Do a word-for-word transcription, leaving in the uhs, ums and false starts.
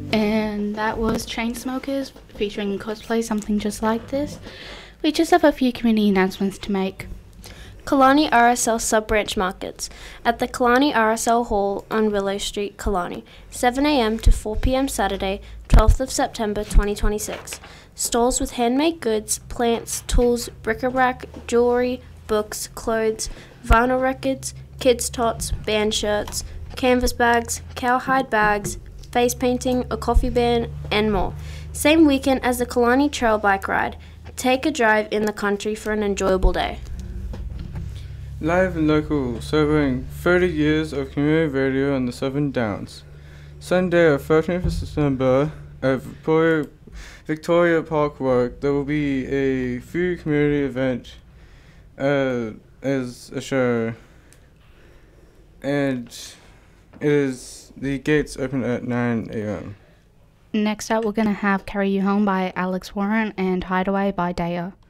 And that was Chainsmokers featuring cosplay, something just like this. We just have a few community announcements to make. Killarney R S L Sub-Branch Markets at the Killarney R S L Hall on Willow Street, Killarney, seven a.m. to four p.m. Saturday, twelfth of September twenty twenty-six. Stalls with handmade goods, plants, tools, bric-a-brac, jewelry, books, clothes, vinyl records, kids' tots, band shirts, canvas bags, cowhide bags, face painting, a coffee band, and more. Same weekend as the Killarney Trail Bike Ride. Take a drive in the country for an enjoyable day. Live and local, serving thirty years of community radio on the Southern Downs. Sunday, thirteenth of September, at Victoria, Victoria Park Walk, there will be a free community event uh, as a show. And it is, the gates open at nine a.m. Next up, we're going to have Carry You Home by Alex Warren and Hideaway by Daya.